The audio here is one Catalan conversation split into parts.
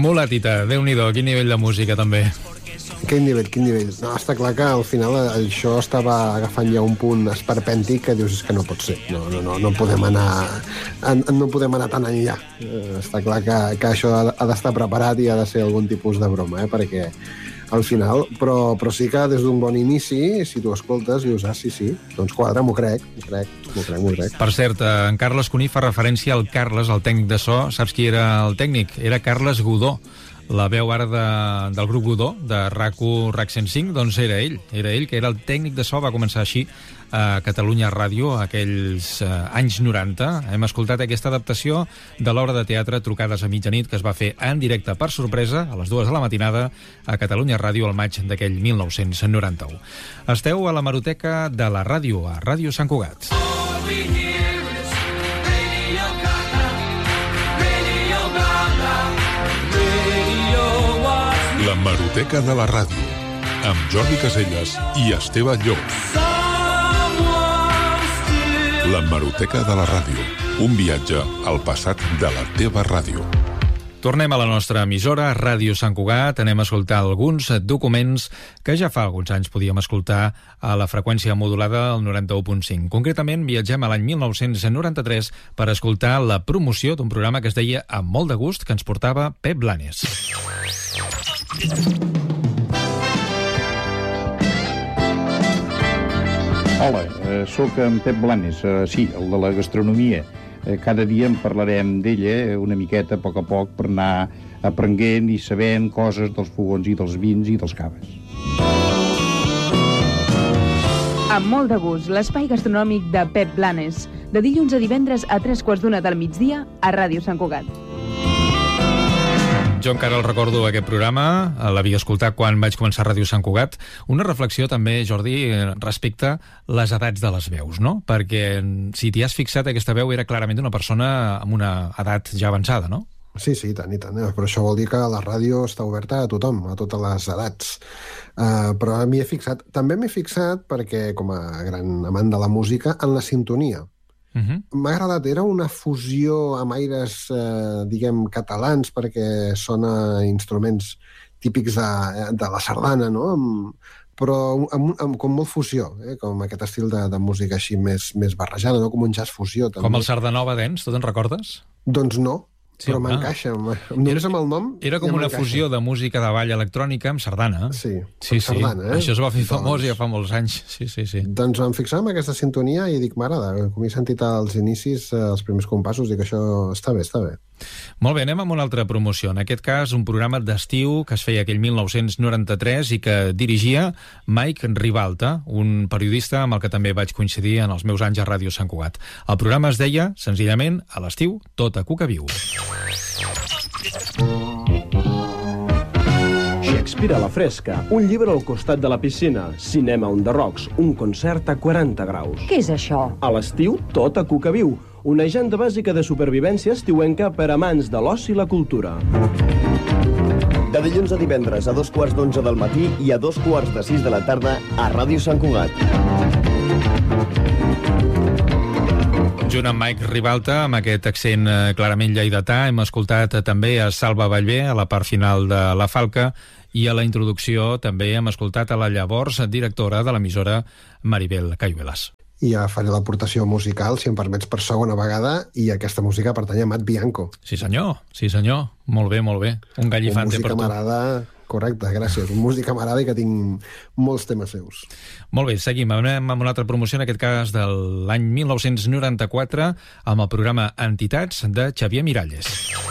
Mulatita, Déu-n'hi-do, quin nivell de música també. Quin nivell. No, està clar que al final això estava agafant ja un punt esperpèntic que dius que no pot ser. No podem anar tan enllà. Està clar que això ha d'estar preparat i ha de ser algun tipus de broma, perquè al final, però sí que des d'un bon inici, si tu escoltes, dius, sí, doncs quadra, m'ho crec. Per cert, en Carles Cuní fa referència al Carles, el tècnic de so. Saps qui era el tècnic? Era Carles Godó, la veu ara del grup Godó, de RAC1, RAC 105, doncs era ell, que era el tècnic de so, va començar així a Catalunya Ràdio, aquells anys 90. Hem escoltat aquesta adaptació de l'obra de teatre Trucades a mitjanit, que es va fer en directe per sorpresa, a les 2 de la matinada, a Catalunya Ràdio, al maig d'aquell 1991. Esteu a la Hemeroteca de la ràdio, a Ràdio Sant Cugat. La Hemeroteca de la ràdio, amb Jordi Caselles i Esteve Llop. La Hemeroteca de la ràdio, un viatge al passat de la teva ràdio. Tornem a la nostra emissora, Ràdio Sant Cugat. Anem a escoltar alguns documents que ja fa alguns anys podíem escoltar a la freqüència modulada al 91.5. Concretament, viatgem a l'any 1993 per escoltar la promoció d'un programa que es deia Amb molt de gust, que ens portava Pep Blanes. Hola, sóc en Pep Blanes, sí, el de la gastronomia. Cada dia en parlarem d'ella una miqueta, a poc, per anar aprenent i sabent coses dels fogons i dels vins i dels caves. Amb molt de gust, l'espai gastronòmic de Pep Blanes, de dilluns a divendres a 3:15 del migdia a Ràdio Sant Cugat. Jo encara el recordo, aquest programa, l'havia escoltat quan vaig començar a Ràdio Sant Cugat. Una reflexió també, Jordi, respecte a les edats de les veus, no? Perquè si t'hi has fixat, aquesta veu era clarament una persona amb una edat ja avançada, no? Sí, i tant. Però això vol dir que la ràdio està oberta a tothom, a totes les edats. Però m'hi he fixat. També m'he fixat perquè, com a gran amant de la música, en la sintonia. M'ha agradat, era una fusió amb aires, diguem, catalans, perquè sona instruments típics de la sardana, no? Però com molt fusió, com aquest estil de música així més barrejada, no? Com un jazz fusió. També. Com el Sardanova Dance, tu te'n recordes? Doncs no. Sí, però m'encaixa. Només amb el nom... Era com una fusió de música de ball electrònica amb sardana. Sí, sardana, Això es va fer famós ja fa molts anys. Sí. Doncs em fixava en aquesta sintonia i dic, m'agrada. Com he sentit als inicis, els primers compassos, dic, això està bé. Molt bé, anem amb una altra promoció. En aquest cas, un programa d'estiu que es feia aquell 1993 i que dirigia Mike Ribalta, un periodista amb el que també vaig coincidir en els meus anys a Ràdio Sant Cugat. El programa es deia, senzillament, a l'estiu, tot a Cuca viu. Shakespeare a la fresca, un llibre al costat de la piscina, cinema on the rocks, un concert a 40 graus. Què és això? A l'estiu, tot a Cuca viu, una agenda bàsica de supervivència estiuenca per amants de l'oci i la cultura. De dilluns a divendres a 2:15 del matí i a 5:45 de la tarda a Ràdio Sant Cugat. Junt amb Mike Ribalta, amb aquest accent clarament lleidatà, hem escoltat també a Salva Vallvé, a la part final de La Falca, i a la introducció també hem escoltat a la llavors directora de l'emissora, Maribel Cayuelas. I ja faré l'aportació musical, si em permets, per segona vegada, i aquesta música pertany a Matt Bianco. Sí senyor. Molt bé. Un gallifante per tu. Música m'agrada, correcte, gràcies. Un música m'agrada i que tinc molts temes seus. Molt bé, seguim. Anem amb una altra promoció, en aquest cas de l'any 1994, amb el programa Entitats de Xavier Miralles.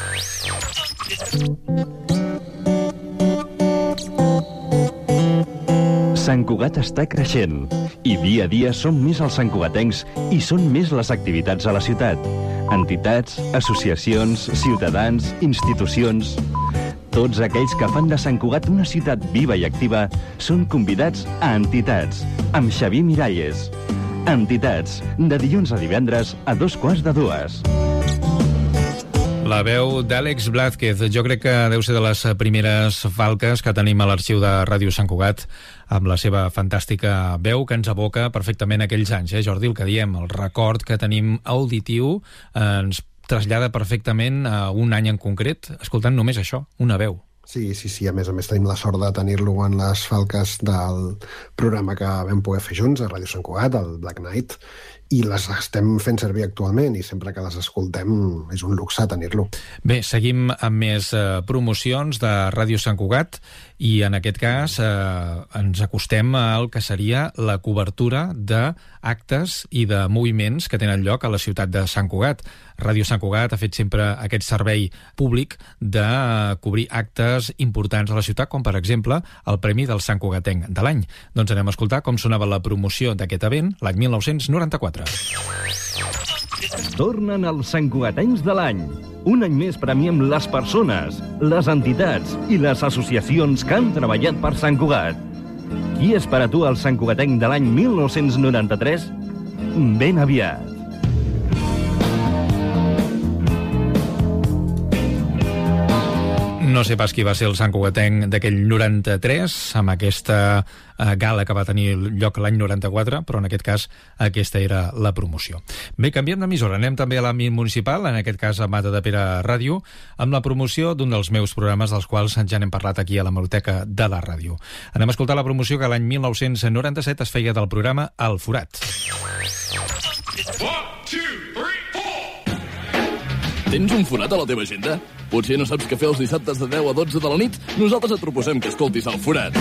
Sant Cugat està creixent i dia a dia som més els santcugatencs i són més les activitats a la ciutat. Entitats, associacions, ciutadans, institucions... Tots aquells que fan de Sant Cugat una ciutat viva i activa són convidats a Entitats, amb Xavier Miralles. Entitats, de dilluns a divendres a 2:15. La veu d'Àlex Blázquez, jo crec que deu ser de les primeres falques que tenim a l'arxiu de Ràdio Sant Cugat, amb la seva fantàstica veu que ens aboca perfectament aquells anys, Jordi, el que diem, el record que tenim auditiu ens trasllada perfectament a un any en concret, escoltant només això, una veu. Sí, a més tenim la sort de tenir-lo en les falques del programa que vam poder fer junts a Ràdio Sant Cugat, el Black Knight, i les estem fent servir actualment i sempre que les escoltem és un luxe tenir-lo. Bé, seguim amb més promocions de Ràdio Sant Cugat i en aquest cas ens acostem al que seria la cobertura d'actes i de moviments que tenen lloc a la ciutat de Sant Cugat. Ràdio Sant Cugat ha fet sempre aquest servei públic de cobrir actes importants a la ciutat, com per exemple el Premi del Sant Cugatenc de l'any. Doncs anem a escoltar com sonava la promoció d'aquest event l'any 1994. Tornen els santcugatencs de l'any. Un any més premiem les persones, les entitats i les associacions que han treballat per Sant Cugat. Qui és per a tu el santcugatenc de l'any 1993? Ben aviat. No sé pas qui va ser el santcugatenc d'aquell 93, amb aquesta gala que va tenir lloc l'any 94, però en aquest cas aquesta era la promoció. Bé, canviem d'emissora, anem també a l'àmbit municipal, en aquest cas a Matadepera Ràdio, amb la promoció d'un dels meus programes dels quals ja n'hem parlat aquí a la Hemeroteca de la Ràdio. Anem a escoltar la promoció que l'any 1997 es feia del programa El Forat. Tens un forat a la teva agenda? Potser no saps què fer els dissabtes de 10 a 12 de la nit? Nosaltres et proposem que escoltis El Forat.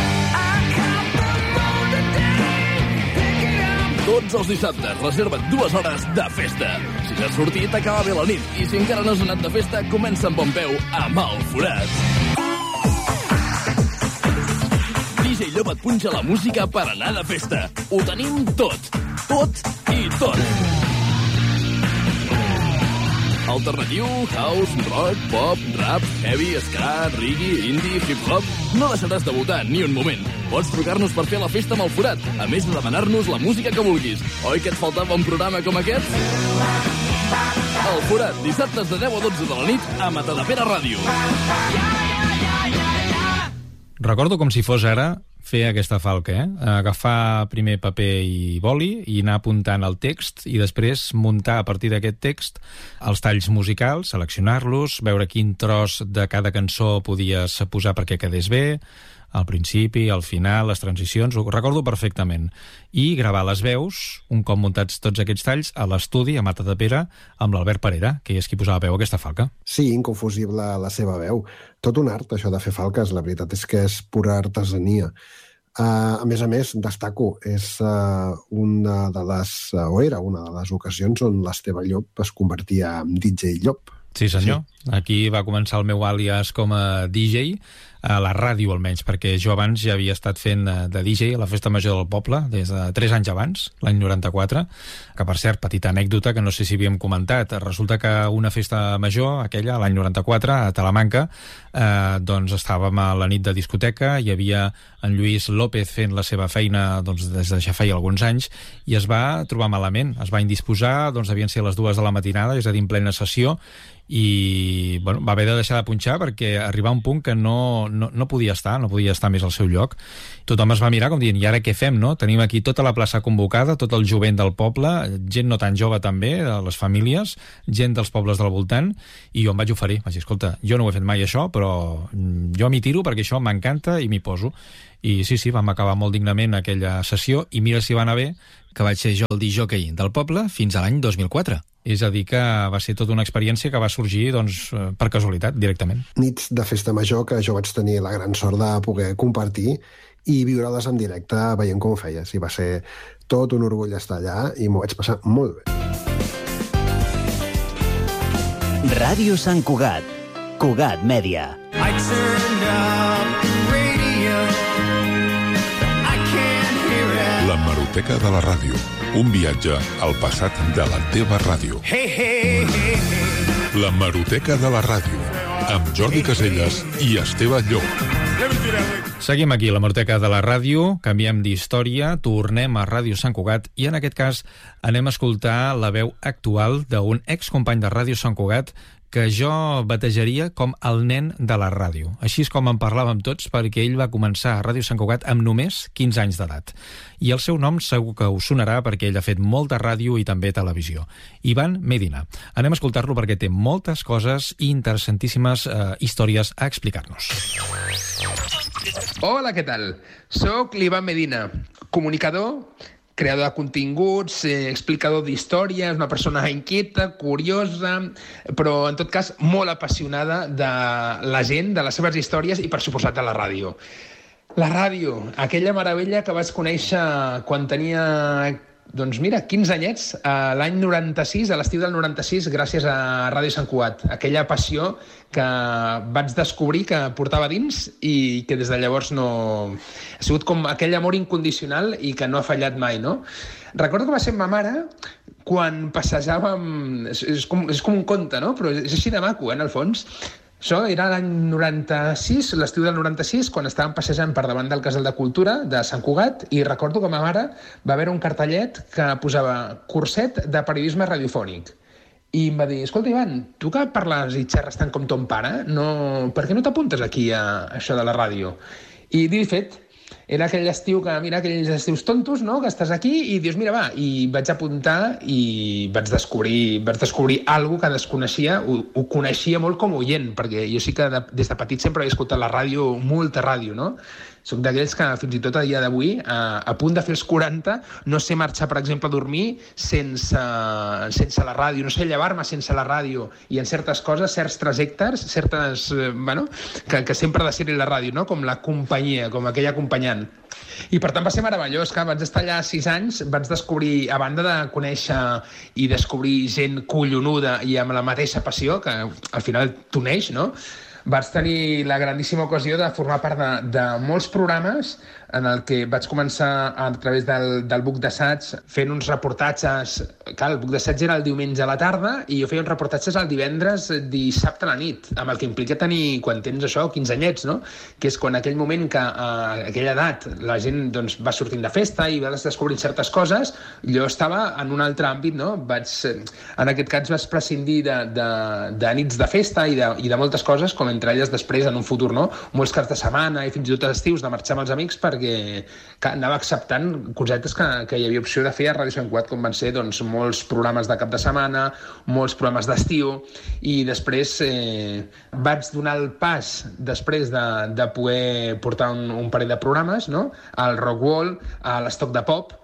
Tots els dissabtes reserva't 2 hores de festa. Si ja has sortit, acaba bé la nit. I si encara no has anat de festa, comença amb bon peu amb El Forat. DJ Llop et punxa la música per anar de festa. Ho tenim tot. Tot i tot. Alternatiu, house, rock, pop, rap, heavy, ska, reggae, indie, hip-hop... No deixaràs de votar ni un moment. Pots trucar-nos per fer la festa amb El Forat, a més de demanar-nos la música que vulguis. Oi que et faltava un programa com aquest? El Forat, dissabtes de 10 a 12 de la nit a Matadepera Ràdio. Recordo com si fos ara fer aquesta falca, agafar primer paper i boli i anar apuntant el text i després muntar a partir d'aquest text els talls musicals, seleccionar-los, veure quin tros de cada cançó podies posar perquè quedés bé, al principi, al final, les transicions, ho recordo perfectament. I gravar les veus, un cop muntats tots aquests talls, a l'estudi a Matadepera amb l'Albert Parera, que és qui posava veu a aquesta falca. Sí, inconfusible la seva veu. Tot un art, això de fer falques, la veritat és que és pura artesania. A més, destaco, és una de les, o era una de les ocasions on l'Esteve Llop es convertia en DJ Llop. Sí, senyor. Sí. Aquí va començar el meu àlies com a DJ, a la ràdio almenys, perquè jo abans ja havia estat fent de DJ a la Festa Major del Poble des de 3 anys abans, l'any 94, que per cert, petita anècdota que no sé si havíem comentat, resulta que una festa major, aquella, l'any 94, a Talamanca, doncs estàvem a la nit de discoteca, hi havia en Lluís López fent la seva feina doncs, des de ja feia alguns anys, i es va trobar malament, es va indisposar, doncs devien ser les 2 de la matinada, és a dir, en plena sessió, i bueno, va haver de deixar de punxar perquè arribà un punt que no podia estar més al seu lloc. Tothom es va mirar com dient, i ara què fem, no? Tenim aquí tota la plaça convocada, tot el jovent del poble, gent no tan jove també, de les famílies, gent dels pobles del voltant, i jo em vaig oferir, vaig dir, escolta, jo no ho he fet mai això, però jo m'hi tiro perquè això m'encanta i m'hi poso. I sí, vam acabar molt dignament aquella sessió, i mira si va anar bé, que vaig ser jo el discjòquei del poble fins a l'any 2004. És a dir, que va ser tota una experiència que va sorgir doncs, per casualitat, directament. Nits de festa major que jo vaig tenir la gran sort de poder compartir i viure-les en directe veient com ho feies. I va ser tot un orgull estar allà i m'ho vaig passar molt bé. Ràdio Sant Cugat. Cugat Mèdia. I turned up radio. I can't hear it. L'Hemeroteca de la Ràdio. Un viatge al passat de la teva ràdio. L'Hemeroteca de la Ràdio, amb Jordi Caselles i Esteve Llop. Seguim aquí a l'Hemeroteca de la Ràdio, canviem d'història, tornem a Ràdio Sant Cugat i en aquest cas anem a escoltar la veu actual d'un excompany de Ràdio Sant Cugat que jo batejaria com el nen de la ràdio. Així és com en parlàvem tots, perquè ell va començar a Ràdio Sant Cugat amb només 15 anys d'edat. I el seu nom segur que us sonarà perquè ell ha fet molta ràdio i també televisió. Ivan Medina. Anem a escoltar-lo perquè té moltes coses i interessantíssimes històries a explicar-nos. Hola, què tal? Soc l'Ivan Medina, comunicador, creador de continguts, explicador d'històries, una persona inquieta, curiosa, però en tot cas molt apassionada de la gent, de les seves històries i, per suposat, de la ràdio. La ràdio, aquella meravella que vaig conèixer quan tenia, doncs mira, 15 anyets, l'any 96, a l'estiu del 96, gràcies a Ràdio Sant Cugat. Aquella passió que vaig descobrir que portava dins i que des de llavors no... Ha sigut com aquell amor incondicional i que no ha fallat mai, no? Recordo que va ser ma mare quan passejàvem... És com un conte, no? Però és així de maco, en el fons. Això era l'any 96, l'estiu del 96, quan estàvem passejant per davant del Casal de Cultura de Sant Cugat, i recordo que ma mare va veure un cartellet que posava curset de periodisme radiofònic. I em va dir, escolta, Ivan, tu que parles i xerres tant com ton pare, per què no t'apuntes aquí a això de la ràdio? I dit i fet, era aquell estiu que, mira, aquells estius tontos, no?, que estàs aquí i dius, mira, va, i vaig apuntar i vaig descobrir alguna que desconeixia, ho coneixia molt com a oient, perquè jo sí que des de petit sempre he escoltat la ràdio, molta ràdio, no? Soc d'aquells que fins i tot a dia d'avui, a punt de fer els 40, no sé marxar, per exemple, a dormir sense la ràdio, no sé llevar-me sense la ràdio, i en certes coses, certs trajectes, que sempre ha de ser-hi la ràdio, no? Com la companyia, com aquell acompanyant. I per tant va ser meravellós, que vaig estar allà 6 anys, vaig descobrir, a banda de conèixer i descobrir gent collonuda i amb la mateixa passió, que al final t'uneix, no? Vaig tenir la grandíssima ocasió de formar part de molts programes en el que vaig començar a través del buc d'assaig fent uns reportatges. Clar, el buc d'assaig era el diumenge a la tarda i jo feia uns reportatges el divendres, dissabte a la nit, amb el que implica tenir, quan tens això, 15 anyets, no? Que és quan aquell moment que a aquella edat la gent doncs, va sortint de festa i vas descobrint certes coses, jo estava en un altre àmbit, no? En aquest cas vaig prescindir de nits de festa i de moltes coses, com entre elles després, en un futur, no? Molts caps de setmana i fins i tot estius de marxar amb els amics perquè anava acceptant cosetes que hi havia opció de fer a Ràdio Sant Cugat, com van ser doncs, molts programes de cap de setmana, molts programes d'estiu, i després vaig donar el pas després de poder portar un parell de programes, no? Al Rock Wall, a l'Estoc de Pop,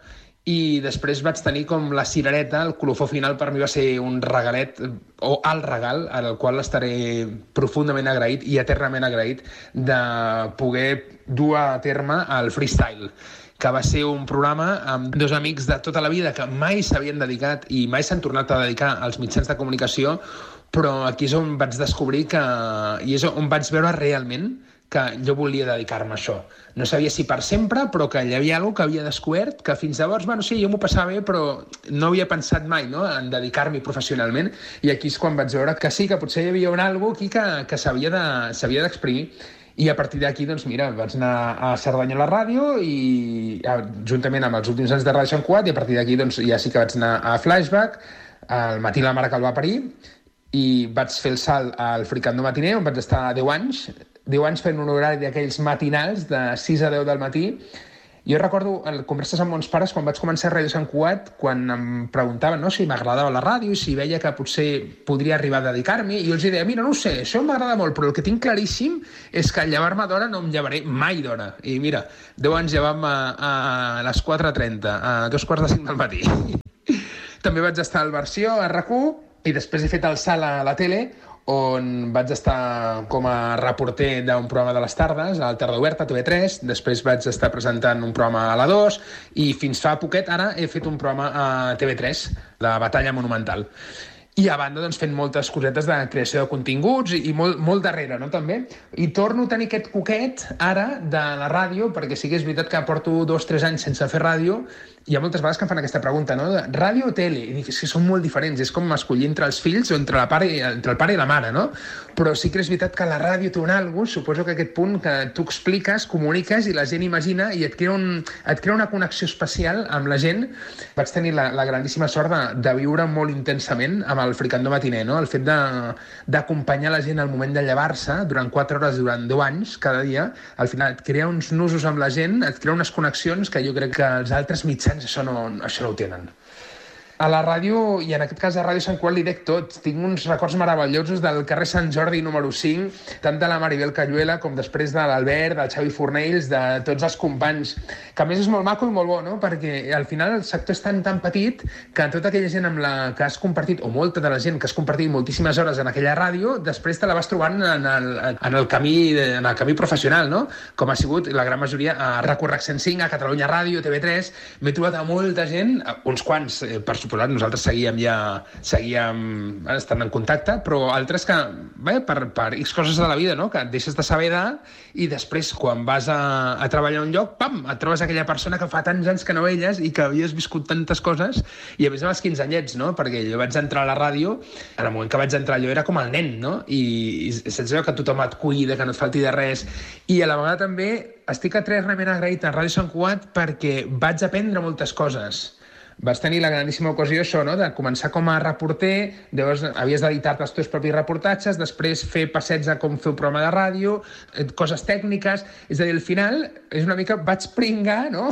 i després vaig tenir com la cirereta, el colofó final per mi va ser un regalet, o el regal, al qual estaré profundament agraït i eternament agraït de poder dur a terme el Freestyle, que va ser un programa amb 2 amics de tota la vida que mai s'havien dedicat i mai s'han tornat a dedicar als mitjans de comunicació, però aquí és on vaig descobrir i és on vaig veure realment que jo volia dedicar-me a això. No sabia si per sempre, però que hi havia alguna que havia descobert, que fins llavors, sí, jo m'ho passava bé, però no havia pensat mai, no?, en dedicar-m'hi professionalment, i aquí és quan vaig veure que sí, que potser hi havia alguna aquí que s'havia d'exprimir. I a partir d'aquí, doncs mira, vaig anar a Cerdanya a la ràdio, i juntament amb els últims anys de Ràdio Sant Cugat, i a partir d'aquí doncs, ja sí que vaig anar a Flashback, al matí la mare que el va parir, i vaig fer el salt al Fricando Matiner, on vaig estar 10 anys fent un horari d'aquells matinals de 6 a 10 del matí. Jo recordo converses amb meus pares quan vaig començar a Ràdio Sant Cugat, quan em preguntaven si m'agradava la ràdio i si veia que potser podria arribar a dedicar-m'hi, i jo els deia, mira, no ho sé, això m'agrada molt, però el que tinc claríssim és que llevar-me d'hora no em llevaré mai d'hora. I mira, 10 anys llevant-me a les 4:30, a 2:45 del matí. També vaig estar al Versió, a RAC1, i després he fet el salt a la tele, on vaig estar com a reporter d'un programa de les tardes, al Tarda Oberta, TV3, després vaig estar presentant un programa a la 2, i fins fa poquet ara he fet un programa a TV3, la Batalla Monumental. I a banda, doncs, fent moltes cosetes de creació de continguts i molt darrere, no?, també. I torno a tenir aquest coquet, ara, de la ràdio, perquè sí que és veritat que porto 2 o 3 anys sense fer ràdio, hi ha moltes vegades que em fan aquesta pregunta, no? Ràdio o tele? I dic, és que són molt diferents, és com escollir entre els fills o entre el pare i la mare, no? Però sí que és veritat que la ràdio té un algo, suposo que aquest punt que tu expliques, comuniques i la gent imagina i et crea una connexió especial amb la gent. Vaig tenir la grandíssima sort de viure molt intensament amb el Fricandó matiner, no? El fet d'acompanyar la gent al moment de llevar-se durant 4 hores durant 10 anys, cada dia, al final et crea uns nusos amb la gent, et crea unes connexions que jo crec que els altres mitjans això no ho tenen. A la ràdio, i en aquest cas a Ràdio Sant Cugat, li dec tot. Tinc uns records meravellosos del carrer Sant Jordi número 5, tant de la Maribel Cayuela com després de l'Albert, del Xavi Fornells, de tots els companys, que a més és molt maco i molt bo, no? Perquè al final el sector és tan petit que tota aquella gent amb la que has compartit, o molta de la gent que has compartit moltíssimes hores en aquella ràdio, després te la vas trobant en el camí professional, no? Com ha sigut la gran majoria a RAC1 RAC 105, a Catalunya Ràdio, TV3. M'he trobat a molta gent, uns quants, per suposat, nosaltres seguíem estant en contacte, però altres que, per X coses de la vida, no? Que et deixes de saber i després, quan vas a treballar a un lloc, pam, et trobes aquella persona que fa tants anys que no veies i que havies viscut tantes coses, i a més amb els 15 anyets, no? Perquè jo vaig entrar a la ràdio, en el moment que vaig entrar jo era com el nen, no? I saps allò que tothom et cuida, que no et falti de res, i a la vegada també estic eternement agraït a Ràdio Sant Cugat perquè vaig aprendre moltes coses. Vaig tenir la grandíssima ocasió, això, no?, de començar com a reporter, llavors havies d'editar-te els teus propis reportatges, després fer passeigs a com fer un programa de ràdio, coses tècniques, és a dir, al final és una mica, vaig pringar, no?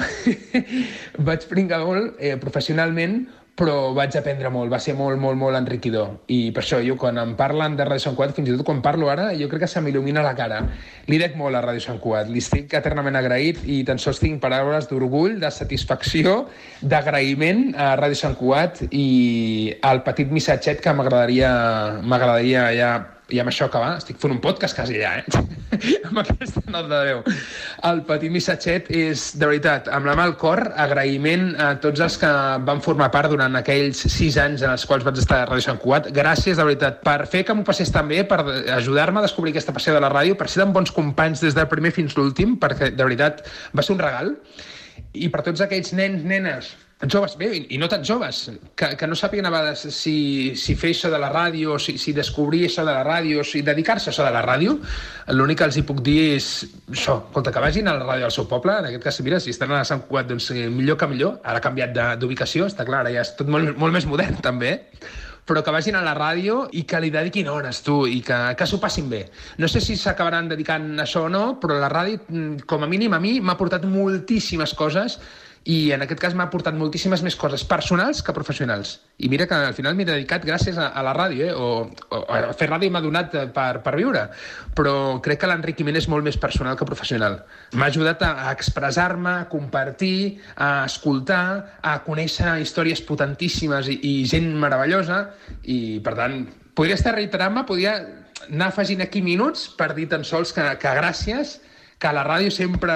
Vaig pringar molt professionalment, però vaig aprendre molt, va ser molt, molt, molt enriquidor. I per això, jo, quan em parlen de Ràdio Sant Cugat, fins i tot quan parlo ara, jo crec que se m'il·lumina la cara. Li dec molt a Ràdio Sant Cugat, li estic eternament agraït i tan sols tinc paraules d'orgull, de satisfacció, d'agraïment a Ràdio Sant Cugat i al petit missatget que m'agradaria ja amb això acabar. Estic fent un podcast quasi ja, amb aquesta nota de veu. El petit missatget és, de veritat, amb la mà al cor, agraïment a tots els que van formar part durant aquells 6 anys en els quals vaig estar a Ràdio Sant Cugat. Gràcies, de veritat, per fer que m'ho passés tan bé, per ajudar-me a descobrir aquesta passió de la ràdio, per ser tan bons companys des del primer fins l'últim, perquè, de veritat, va ser un regal. I per tots aquells nens, nenes, joves, bé, i no tan joves, que no sàpiguen a vegades si fer això de la ràdio, si descobrir això de la ràdio, si dedicar-se a això de la ràdio, l'únic que els hi puc dir és això, escolta, que vagin a la ràdio del seu poble, en aquest cas, mira, si estan a Sant Cugat, doncs millor que millor, ara ha canviat d'ubicació, està clar, ara ja és tot molt, molt més modern, també, però que vagin a la ràdio i que li dediquin hores, tu, i que s'ho passin bé. No sé si s'acabaran dedicant a això o no, però la ràdio, com a mínim, a mi m'ha portat moltíssimes coses i en aquest cas m'ha portat moltíssimes més coses personals que professionals. I mira que al final m'he dedicat gràcies a la ràdio, o a fer ràdio m'ha donat per viure, però crec que l'enriquiment és molt més personal que professional. M'ha ajudat a expressar-me, a compartir, a escoltar, a conèixer històries potentíssimes i gent meravellosa, i per tant, podria estar reiterant-me, podria anar afegint aquí minuts per dir tan sols que gràcies, que a la ràdio sempre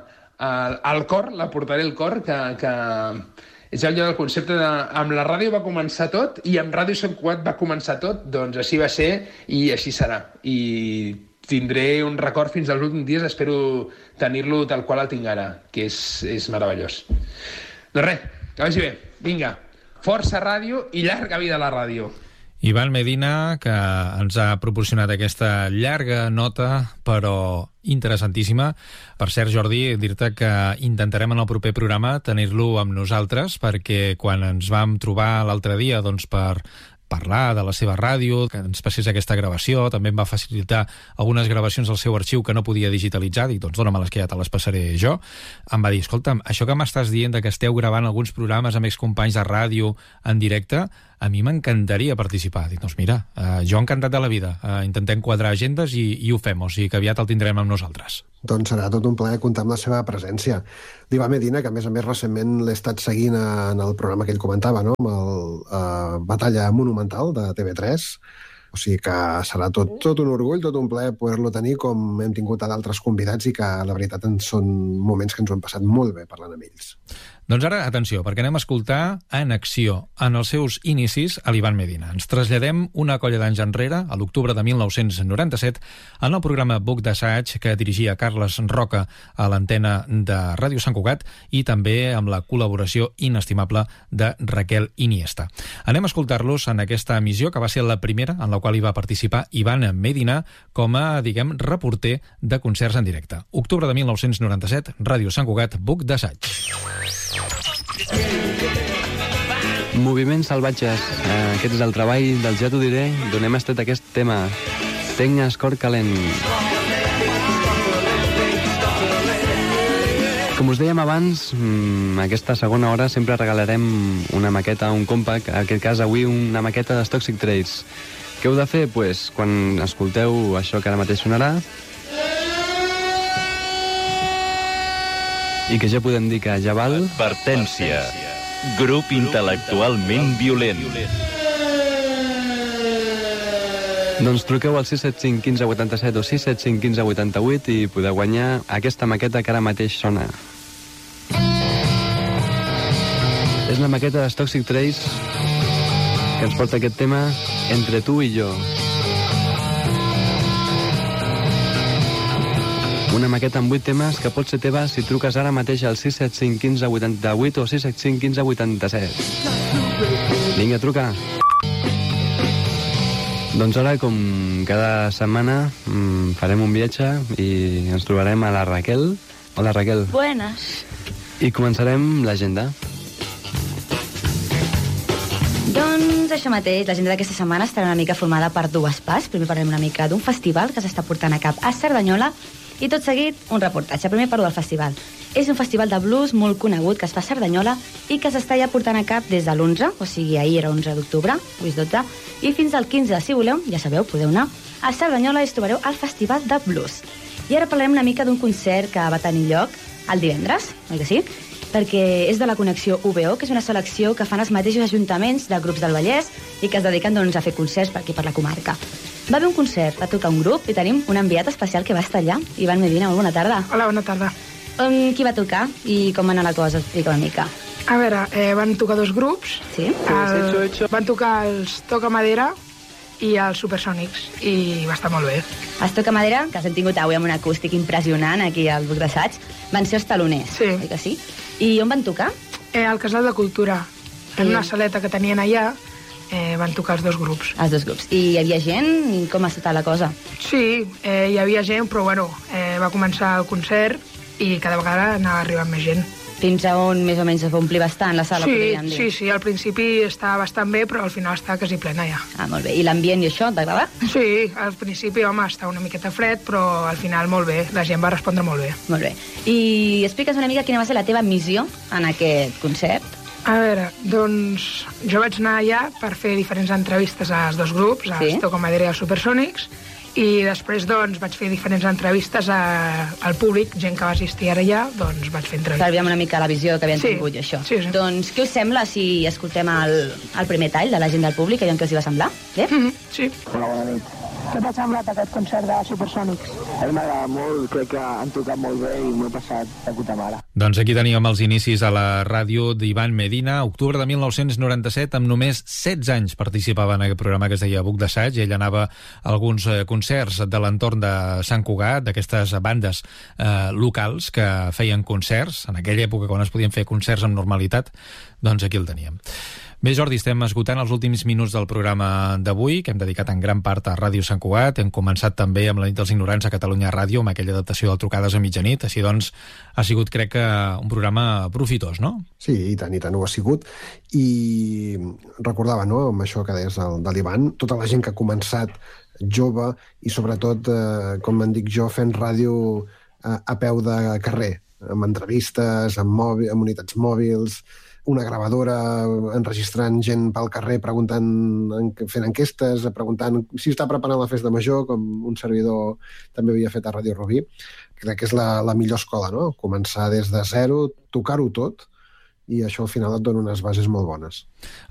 al cor, la portaré al cor, que és allò del concepte de amb la ràdio va començar tot i amb Ràdio Sant Cugat va començar tot, doncs així va ser i així serà. I tindré un record fins als últims dies, espero tenir-lo tal qual el tinc ara, que és meravellós. Doncs res, que vagi bé. Vinga, força ràdio i llarga vida a la ràdio. Ivan Medina, que ens ha proporcionat aquesta llarga nota, però interessantíssima. Per cert, Jordi, dir-te que intentarem en el proper programa tenir-lo amb nosaltres, perquè quan ens vam trobar l'altre dia per parlar de la seva ràdio, que ens passés aquesta gravació, també em va facilitar algunes gravacions del seu arxiu que no podia digitalitzar, dic, doncs dóna-me-les que ja te les passaré jo. Em va dir, escolta'm, això que m'estàs dient que esteu gravant alguns programes amb excompanys de ràdio en directe, a mi m'encantaria participar. Dic, doncs mira, jo encantat de la vida. Intentem quadrar agendes i ho fem, o sigui que aviat el tindrem amb nosaltres. Doncs serà tot un plaer comptar amb la seva presència. L'Ivan Medina, que a més recentment l'he estat seguint en el programa que ell comentava, no?, amb el Batalla Monumental de TV3, o sigui que serà tot un orgull, tot un plaer poder-lo tenir com hem tingut a d'altres convidats i que la veritat són moments que ens ho hem passat molt bé parlant amb ells. Doncs ara, atenció, perquè anem a escoltar en acció, en els seus inicis, a l'Ivan Medina. Ens traslladem una colla d'anys enrere, a l'octubre de 1997, en el programa Buc d'Assaig que dirigia Carles Roca a l'antena de Ràdio Sant Cugat i també amb la col·laboració inestimable de Raquel Iniesta. Anem a escoltar-los en aquesta emissió, que va ser la primera en la qual hi va participar Ivan Medina com a, diguem, reporter de concerts en directe. Octubre de 1997, Ràdio Sant Cugat, Buc d'Assaig. Moviments salvatges. Aquest és el treball del Ja t'ho diré, d'on hem estat aquest tema. Tenc escor calent. Com us dèiem abans, aquesta segona hora sempre regalarem una maqueta, un compact, en aquest cas avui una maqueta dels Toxic Traits. Què heu de fer? Pues, quan escolteu això que ara mateix sonarà, i que ja podem dir que ja val... Advertència. Grup intel·lectualment violent. Doncs truqueu al 675 15 87 o 675 15 88 i podeu guanyar aquesta maqueta que ara mateix sona. És la maqueta dels Toxic Traits que ens porta aquest tema Entre tu i jo. Una maqueta amb 8 temes que pot ser teva si truques ara mateix al 675 15 88 o 675 15 87. Vinga, truca. Doncs ara, com cada setmana, farem un viatge i ens trobarem a la Raquel. Hola, Raquel. Buenas. I començarem l'agenda. Doncs això mateix, l'agenda d'aquesta setmana estarà una mica formada per dues parts. Primer parlem una mica d'un festival que s'està portant a cap a Cerdanyola i tot seguit un reportatge. Primer parlo del festival. És un festival de blues molt conegut que es fa a Cerdanyola i que s'està ja portant a cap des de l'11, o sigui, ahir era 11 d'octubre, avui és 12, i fins al 15, si voleu, ja sabeu, podeu anar a Cerdanyola i us trobareu al Festival de Blues. I ara parlarem una mica d'un concert que va tenir lloc el divendres, oi que sí? Perquè és de la Connexió UBO, que és una selecció que fan els mateixos ajuntaments de grups del Vallès i que es dediquen doncs, a fer concerts per aquí per la comarca. Va haver un concert, va tocar un grup i tenim un enviat especial que va estar allà. Ivan Medina, molt bona tarda. Hola, bona tarda. Qui va tocar i com va anar la cosa? Explica una mica. A veure, van tocar dos grups. Sí? Van tocar els Toca Madera i els Supersònics, i va estar molt bé. Els Toca Madera, que els hem tingut avui amb un acústic impressionant aquí al Buc d'Assaig, van ser els taloners, oi que sí? I on van tocar? Al Casal de Cultura, en una saleta que tenien allà, van tocar els dos grups. Els dos grups. I hi havia gent? Com ha estat la cosa? Sí, hi havia gent, però bueno, va començar el concert i cada vegada anava arribant més gent. Fins a on més o menys es va omplir bastant la sala, podríem dir? Sí, al principi estava bastant bé, però al final estava quasi plena ja. Ah, molt bé. I l'ambient i això, t'agrada? Sí, al principi, home, estava una miqueta fred, però al final molt bé, la gent va respondre molt bé. Molt bé. I explica'ns una mica quina va ser la teva missió en aquest concert. A veure, doncs jo vaig anar allà per fer diferents entrevistes als dos grups, als Toca Madera i als Supersònics, i després doncs vaig fer diferents entrevistes al públic, gent que va assistir ara allà, doncs vaig fer entrevistes. Per veure una mica la visió que havien tingut i això. Sí. Doncs què us sembla si escoltem el primer tall de la gent del públic, allò que els hi va semblar? Bé? Sí. Hola, bona nit. Què t'ha semblat aquest concert de Supersònics? A mi m'agrada molt, crec que han tocat molt bé i m'ho he passat de puta mare. Doncs aquí teníem els inicis a la ràdio d'Ivan Medina, octubre de 1997, amb només 16 anys participava en aquest programa que es deia Buc d'Assaig. Ell anava a alguns concerts de l'entorn de Sant Cugat, d'aquestes bandes locals que feien concerts, en aquella època quan es podien fer concerts amb normalitat, doncs aquí el teníem. Bé, Jordi, estem esgotant els últims minuts del programa d'avui, que hem dedicat en gran part a Ràdio Sant Cugat. Hem començat també amb la nit dels ignorants a Catalunya Ràdio, amb aquella adaptació del Trucades a mitjanit. Així doncs, ha sigut, crec que, un programa profitós, no? Sí, i tant ho ha sigut. I recordava, no?, amb això que deies de l'Ivan, tota la gent que ha començat jove i, sobretot, com en dic jo, fent ràdio a peu de carrer, amb entrevistes, amb unitats mòbils, una gravadora enregistrant gent pel carrer preguntant, fent enquestes, preguntant si està preparant la festa major, com un servidor també havia fet a Ràdio Rubí. Crec que és la millor escola, no? Començar des de zero, tocar-ho tot, i això al final et dona unes bases molt bones.